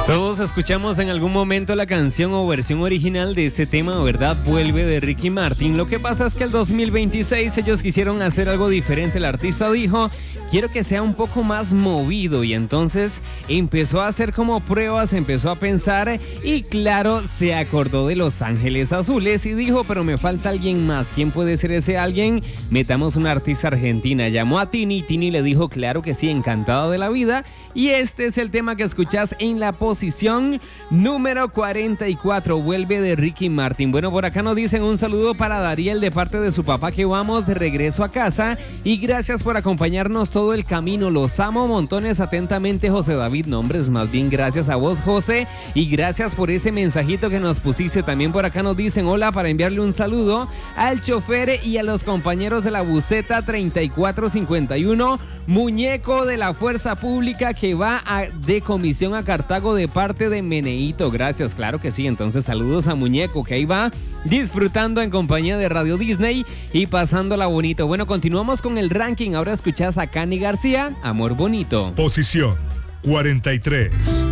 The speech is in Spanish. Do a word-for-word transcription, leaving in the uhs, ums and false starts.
Todos escuchamos en algún momento la canción o versión original de este tema, ¿verdad? Vuelve, de Ricky Martin. Lo que pasa es que el dos mil veintiséis ellos quisieron hacer algo diferente. El artista dijo, quiero que sea un poco más movido, y entonces empezó a hacer como pruebas, empezó a pensar y claro, se acordó de Los Ángeles Azules y dijo, pero me falta alguien más. ¿Quién puede ser ese alguien? Metamos una artista argentina. Llamó a Tini, Tini le dijo, claro que sí, encantada de la vida, y este es el tema que escuchás en la posición número cuarenta y cuatro, Vuelve, de Ricky Martin. Bueno, por acá nos dicen un saludo para Dariel de parte de su papá, que vamos de regreso a casa, y gracias por acompañarnos todo el camino, los amo montones. Atentamente, José David. Nombres, más bien gracias a vos, José, y gracias por ese mensajito que nos pusiste. También por acá nos dicen hola, para enviarle un saludo al chofer y a los compañeros de la buseta treinta y cuatro cincuenta y uno, muñeco de la fuerza pública que va a, de comisión a Cartago, de parte de Meneíto. Gracias, claro que sí. Entonces saludos a Muñeco, que ahí va disfrutando en compañía de Radio Disney y pasándola bonito. Bueno, continuamos con el ranking. Ahora escuchás a Cani García, Amor Bonito. Posición cuarenta y tres.